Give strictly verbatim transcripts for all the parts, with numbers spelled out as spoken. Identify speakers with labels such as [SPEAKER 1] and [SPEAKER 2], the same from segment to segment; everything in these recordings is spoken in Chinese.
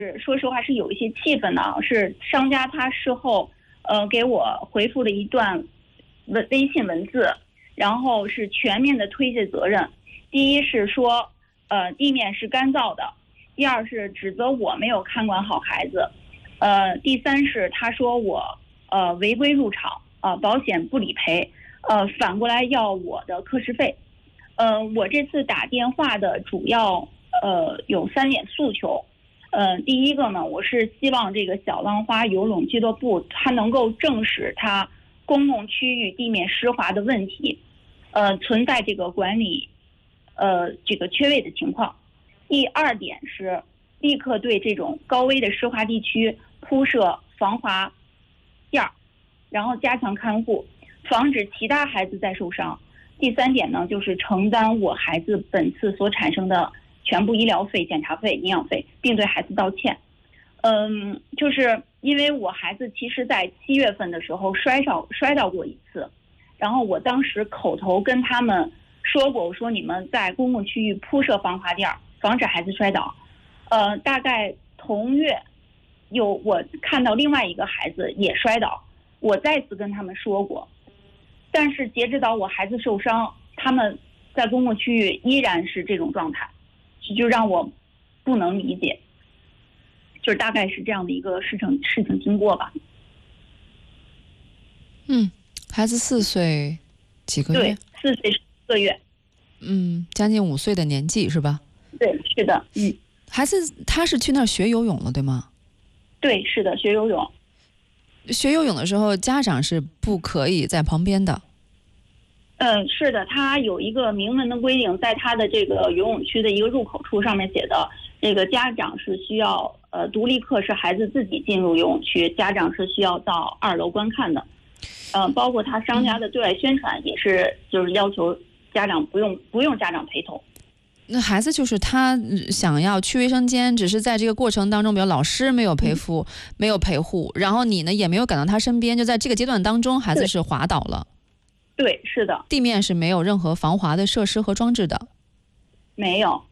[SPEAKER 1] 是说实话是有一些气愤的啊，是商家他事后呃给我回复了一段文微信文字，然后是全面的推卸责任。第一是说呃地面是干燥的，第二是指责我没有看管好孩子，呃第三是他说我呃违规入场，呃保险不理赔，呃反过来要我的课时费。呃我这次打电话的主要呃有三点诉求。呃，第一个呢，我是希望这个小浪花游泳俱乐部它能够正视它公共区域地面湿滑的问题，呃，存在这个管理呃这个缺位的情况。第二点是立刻对这种高危的湿滑地区铺设防滑垫儿，然后加强看护，防止其他孩子再受伤。第三点呢，就是承担我孩子本次所产生的全部医疗费、检查费、营养费，并对孩子道歉。嗯，就是因为我孩子其实在七月份的时候摔倒摔倒过一次，然后我当时口头跟他们说过，我说你们在公共区域铺设防滑垫，防止孩子摔倒。呃，大概同月有我看到另外一个孩子也摔倒，我再次跟他们说过，但是截止到我孩子受伤，他们在公共区域依然是这种状态。就让我不能理解，就是大概是这样的一个事情事情经过吧。
[SPEAKER 2] 嗯，孩子四岁几个月？
[SPEAKER 1] 对，四岁十个月。
[SPEAKER 2] 嗯，将近五岁的年纪是吧？
[SPEAKER 1] 对，是的。嗯，
[SPEAKER 2] 孩子他是去那儿学游泳了，对吗？
[SPEAKER 1] 对，是的，学游泳。
[SPEAKER 2] 学游泳的时候，家长是不可以在旁边的。
[SPEAKER 1] 嗯，是的，他有一个明文的规定，在他的这个游泳区的一个入口处上面写的，这个家长是需要呃独立课是孩子自己进入游泳区，家长是需要到二楼观看的。呃，包括他商家的对外宣传也是，就是要求家长不用不用家长陪同。
[SPEAKER 2] 那孩子就是他想要去卫生间，只是在这个过程当中，比如老师没有陪护、嗯、没有陪护，然后你呢也没有赶到他身边，就在这个阶段当中，孩子是滑倒了。
[SPEAKER 1] 对，是的，
[SPEAKER 2] 地面是没有任何防滑的设施和装置的。
[SPEAKER 1] 没有。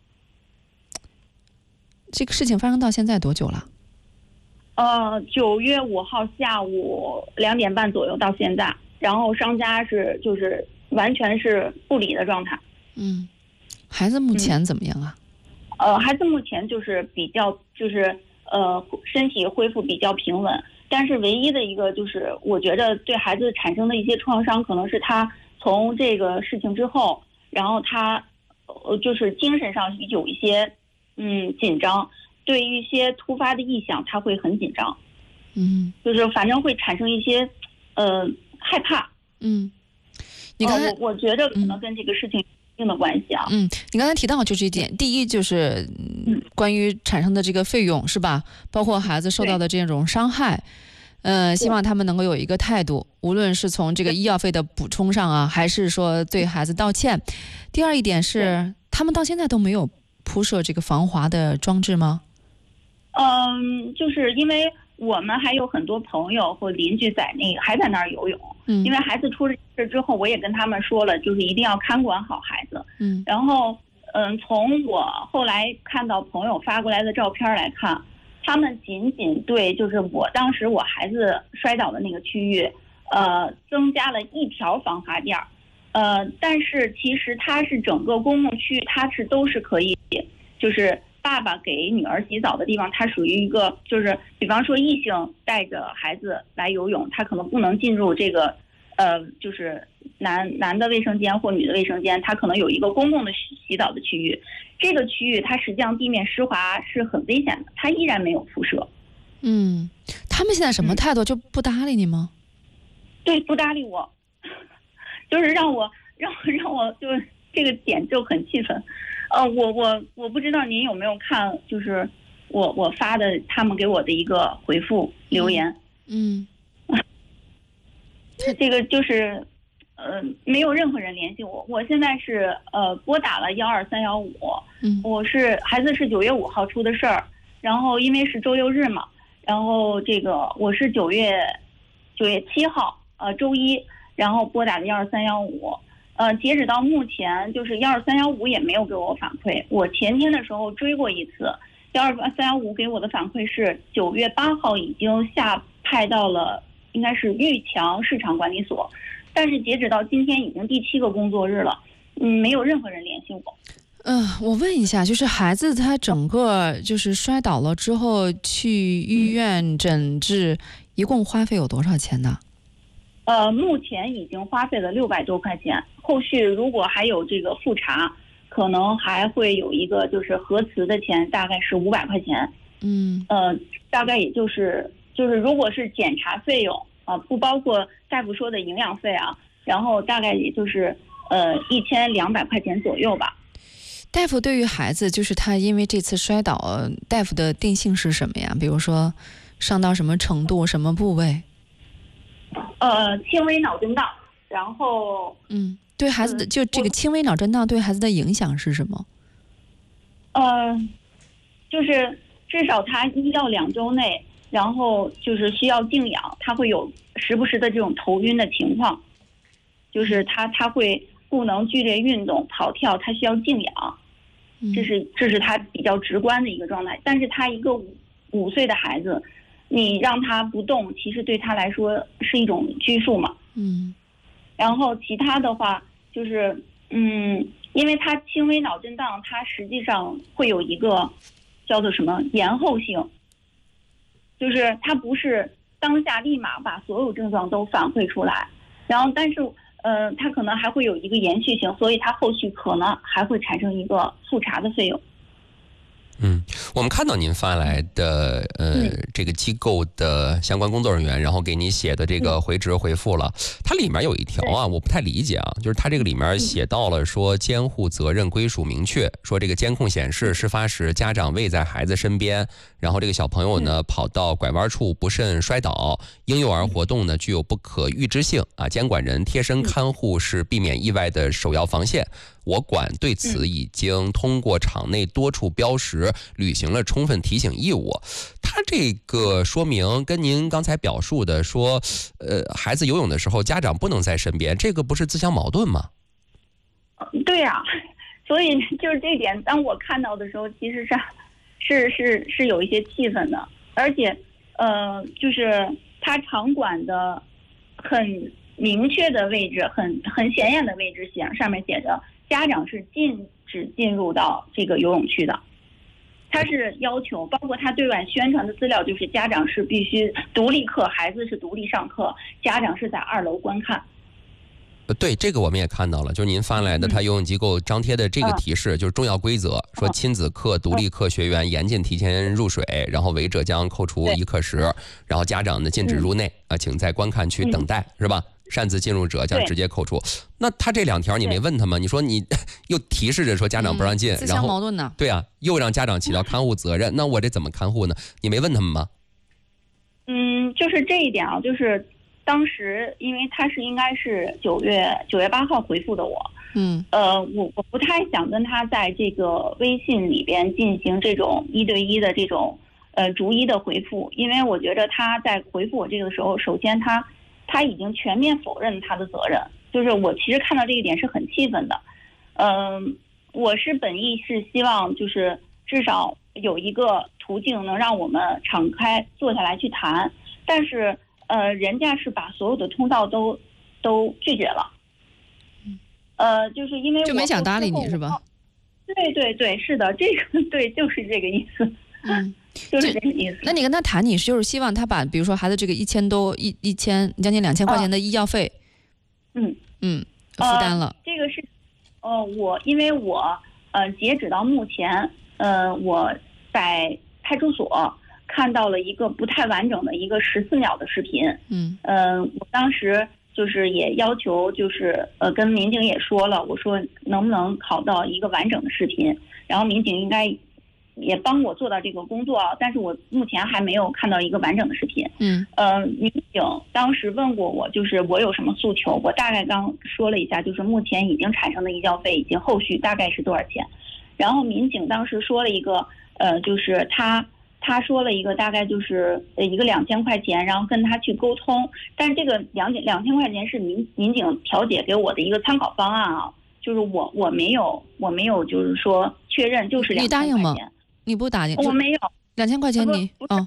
[SPEAKER 2] 这个事情发生到现在多久了？
[SPEAKER 1] 呃，九月五号下午两点半左右到现在，然后商家是就是完全是不理的状态。
[SPEAKER 2] 嗯，孩子目前怎么样啊？
[SPEAKER 1] 嗯、呃，孩子目前就是比较就是呃身体恢复比较平稳。但是唯一的一个就是，我觉得对孩子产生的一些创伤，可能是他从这个事情之后，然后他呃就是精神上有一些嗯紧张，对于一些突发的异响，他会很紧张，
[SPEAKER 2] 嗯，
[SPEAKER 1] 就是反正会产生一些呃害怕。
[SPEAKER 2] 嗯，你刚才、
[SPEAKER 1] 呃、我我觉得可能跟这个事情有一定的关系啊。
[SPEAKER 2] 嗯，你刚才提到就这一点，第一就是关于产生的这个费用是吧？包括孩子受到的这种伤害。呃，希望他们能够有一个态度，无论是从这个医药费的补充上啊，还是说对孩子道歉。第二一点是，他们到现在都没有铺设这个防滑的装置吗？
[SPEAKER 1] 嗯，就是因为我们还有很多朋友或邻居在那个还在那儿游泳，嗯，因为孩子出事之后，我也跟他们说了，就是一定要看管好孩子，嗯，然后嗯，从我后来看到朋友发过来的照片来看。他们仅仅对就是我当时我孩子摔倒的那个区域，呃，增加了一条防滑垫，呃，但是其实它是整个公共区域，它是都是可以，就是爸爸给女儿洗澡的地方，它属于一个就是比方说异性带着孩子来游泳，他可能不能进入这个呃就是男男的卫生间或女的卫生间，它可能有一个公共的洗澡的区域。这个区域它实际上地面湿滑是很危险的，它依然没有铺设。
[SPEAKER 2] 嗯，他们现在什么态度？嗯、就不搭理你吗？
[SPEAKER 1] 对，不搭理我，就是让我让我让我就这个点就很气愤。呃，我我我不知道您有没有看，就是我我发的他们给我的一个回复留言。嗯，嗯这个就是。呃，没有任何人联系我。我现在是呃拨打了幺二三幺五，嗯，我是孩子是九月五号出的事儿，然后因为是周六日嘛，然后这个我是九月九月七号呃周一，然后拨打的幺二三幺五，呃，截止到目前就是幺二三幺五也没有给我反馈。我前天的时候追过一次， 幺二八三幺五给我的反馈是九月八号已经下派到了应该是玉强市场管理所，但是截止到今天已经第七个工作日了，嗯，没有任何人联系我。
[SPEAKER 2] 嗯、呃，我问一下，就是孩子他整个就是摔倒了之后去医院诊治，一共花费有多少钱呢？
[SPEAKER 1] 呃，目前已经花费了六百多块钱，后续如果还有这个复查，可能还会有一个就是核磁的钱，大概是五百块钱。
[SPEAKER 2] 嗯，
[SPEAKER 1] 呃，大概也就是就是如果是检查费用啊、呃，不包括大夫说的营养费啊，然后大概也就是呃一千两百块钱左右吧。
[SPEAKER 2] 大夫对于孩子，就是他因为这次摔倒，大夫的定性是什么呀？比如说伤到什么程度、什么部位？
[SPEAKER 1] 呃，轻微脑震荡，然后
[SPEAKER 2] 嗯，对孩子的就这个轻微脑震荡对孩子的影响是什么？
[SPEAKER 1] 呃，就是至少他一到两周内，然后就是需要静养，他会有时不时的这种头晕的情况，就是他他会不能剧烈运动、跑跳，他需要静养，这是这是他比较直观的一个状态。但是他一个五五岁的孩子，你让他不动，其实对他来说是一种拘束嘛。
[SPEAKER 2] 嗯。
[SPEAKER 1] 然后其他的话就是，嗯，因为他轻微脑震荡，他实际上会有一个叫做什么延后性，就是他不是当下立马把所有症状都反馈出来，然后但是呃，他可能还会有一个延续性，所以他后续可能还会产生一个复查的费用。
[SPEAKER 3] 嗯，我们看到您发来的呃、嗯、这个机构的相关工作人员，然后给你写的这个回执回复了，它里面有一条啊，我不太理解啊，就是它这个里面写到了说监护责任归属明确，说这个监控显示事发时家长未在孩子身边，然后这个小朋友呢跑到拐弯处不慎摔倒，婴幼儿活动呢具有不可预知性啊，监管人贴身看护是避免意外的首要防线。我管对此已经通过场内多处标识履行了充分提醒义务。他这个说明跟您刚才表述的说，呃，孩子游泳的时候家长不能在身边，这个不是自相矛盾吗？
[SPEAKER 1] 对呀、啊，所以就是这点，当我看到的时候，其实上是是是有一些气愤的，而且呃，就是他场馆的很明确的位置，很很显眼的位置写上面写着。家长是禁止进入到这个游泳区的，他是要求，包括他对外宣传的资料，就是家长是必须独立课，孩子是独立上课，家长是在二楼观看。
[SPEAKER 3] 对，这个我们也看到了，就是您发来的他游泳机构张贴的这个提示，就是重要规则，说亲子课、独立课学员严禁提前入水，然后违者将扣除一课时，然后家长呢禁止入内啊，请在观看区等待，是吧？擅自进入者将直接扣除。那他这两条你没问他吗？你说你又提示着说家长不让进，
[SPEAKER 2] 嗯、自相矛盾呢？
[SPEAKER 3] 对啊，又让家长起到看护责任，那我这怎么看护呢？你没问他们吗？
[SPEAKER 1] 嗯，就是这一点啊，就是当时因为他是应该是九月九月八号回复的我，
[SPEAKER 2] 嗯，
[SPEAKER 1] 呃，我我不太想跟他在这个微信里边进行这种一对一的这种呃逐一的回复，因为我觉得他在回复我这个时候，首先他。他已经全面否认他的责任，就是我其实看到这一点是很气愤的。嗯、呃，我是本意是希望就是至少有一个途径能让我们敞开坐下来去谈，但是呃，人家是把所有的通道都都拒绝了。呃，就是因为我
[SPEAKER 2] 就没想搭理你是吧？
[SPEAKER 1] 对对对，是的，这个对，就是这个意思。
[SPEAKER 2] 嗯。
[SPEAKER 1] 就是这个意思。
[SPEAKER 2] 那你跟他谈，你就是希望他把，比如说孩子这个一千多一一千将近两千块钱的医药费，
[SPEAKER 1] 嗯
[SPEAKER 2] 嗯，负担了。
[SPEAKER 1] 呃、这个是，呃，我因为我呃截止到目前，呃，我在派出所看到了一个不太完整的一个十四秒的视频，
[SPEAKER 2] 嗯，
[SPEAKER 1] 呃，我当时就是也要求，就是呃跟民警也说了，我说能不能考到一个完整的视频，然后民警应该。也帮我做到这个工作，但是我目前还没有看到一个完整的视频。
[SPEAKER 2] 嗯，
[SPEAKER 1] 呃，民警当时问过我，就是我有什么诉求，我大概刚说了一下，就是目前已经产生的医药费以及后续大概是多少钱。然后民警当时说了一个，呃，就是他他说了一个大概就是呃一个两千块钱，然后跟他去沟通，但是这个两两千块钱是民民警调解给我的一个参考方案啊，就是我我没有我没有就是说确认就是两千块钱。
[SPEAKER 2] 你不打进？
[SPEAKER 1] 我没有。
[SPEAKER 2] 两千块钱你，
[SPEAKER 1] 不不
[SPEAKER 2] 嗯，